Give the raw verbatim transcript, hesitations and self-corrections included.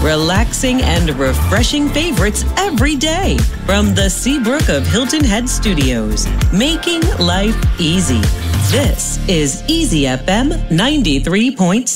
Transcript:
relaxing and refreshing favorites every day from the Seabrook of Hilton Head Studios, making life easy. This is Easy F M ninety-three point six.